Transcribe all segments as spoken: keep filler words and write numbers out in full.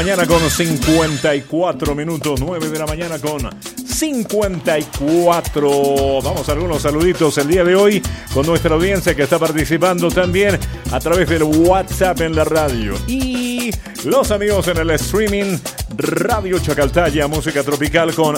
Mañana con cincuenta y cuatro minutos, nueve de la mañana con cincuenta y cuatro. Vamos a algunos saluditos el día de hoy con nuestra audiencia que está participando también a través del WhatsApp en la radio. Y los amigos en el streaming Radio Chacaltaya, música tropical con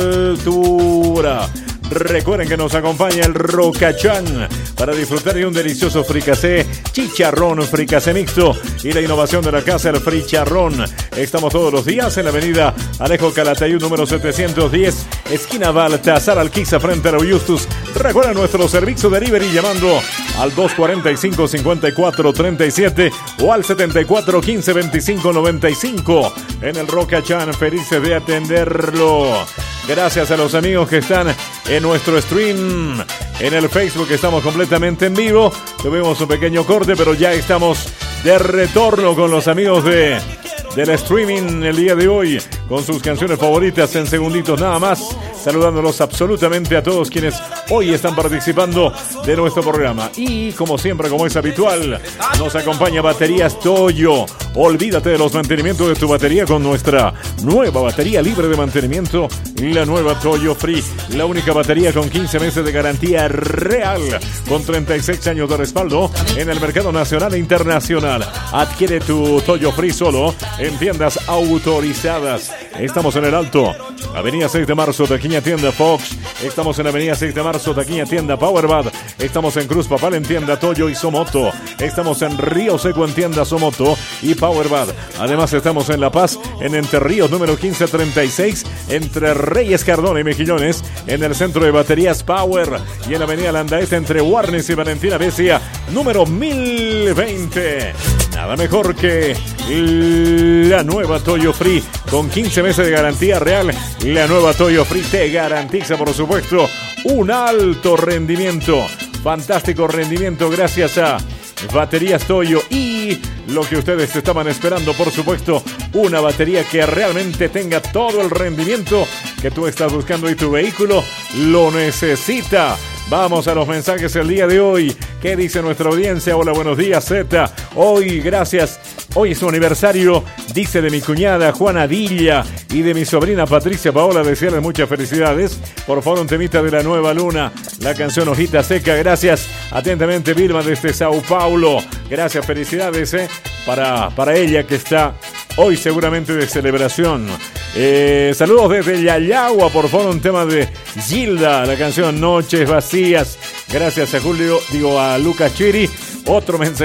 altura. Recuerden que nos acompaña el Rocachán para disfrutar de un delicioso fricasé, chicharrón, fricasé mixto y la innovación de la casa, el fricharrón. Estamos todos los días en la avenida Alejo Calatayud, número setecientos diez, esquina Baltasar Alquiza, frente a la Justus. Recuerden nuestro servicio delivery llamando al dos cuarenta y cinco, cincuenta y cuatro treinta y siete o al setenta y cuatro, quince, veinticinco, noventa y cinco. En el Rocachán, felices de atenderlo. Gracias a los amigos que están en nuestro stream, en el Facebook estamos completamente en vivo. Tuvimos un pequeño corte, pero ya estamos de retorno con los amigos de del streaming el día de hoy, con sus canciones favoritas en segunditos nada más, saludándolos absolutamente a todos quienes hoy están participando de nuestro programa. Y como siempre, como es habitual, nos acompaña Baterías Toyo. Olvídate de los mantenimientos de tu batería con nuestra nueva batería libre de mantenimiento, la nueva Toyo Free, la única batería con quince meses de garantía real, con treinta y seis años de respaldo en el mercado nacional e internacional. Adquiere tu Toyo Free solo en tiendas autorizadas. Estamos en el Alto, Avenida seis de marzo, taquilla tienda Fox. Estamos en Avenida seis de marzo, taquilla tienda Powerbad. Estamos en Cruz Papal en tienda Toyo y Somoto. Estamos en Río Seco en tienda Somoto y Powerbad. Además estamos en La Paz, en Entre Ríos número quince treinta y seis, entre Reyes Cardona y Mejillones, en el centro de baterías Power, y en la Avenida Landaeta entre Warnes y Valentina Becia número mil veinte. Nada mejor que la nueva Toyo Free con quince meses de garantía real. La nueva Toyo Free te garantiza, por supuesto, un alto rendimiento. Fantástico rendimiento gracias a Baterías Toyo. Y lo que ustedes estaban esperando, por supuesto, una batería que realmente tenga todo el rendimiento que tú estás buscando y tu vehículo lo necesita. Vamos a los mensajes el día de hoy. ¿Qué dice nuestra audiencia? Hola, buenos días, Z. Hoy, gracias. Hoy es su aniversario, dice, de mi cuñada Juana Villa y de mi sobrina Patricia Paola. Desearles muchas felicidades. Por favor, un temita de La Nueva Luna, la canción Hojita Seca. Gracias. Atentamente, Vilma, desde Sao Paulo. Gracias, felicidades, eh, para, para ella que está hoy seguramente de celebración. Eh, saludos desde Yayagua, por favor, un tema de Gilda, la canción Noches Vacías. Gracias a Julio, digo a Lucas Chiri. Otro mensaje.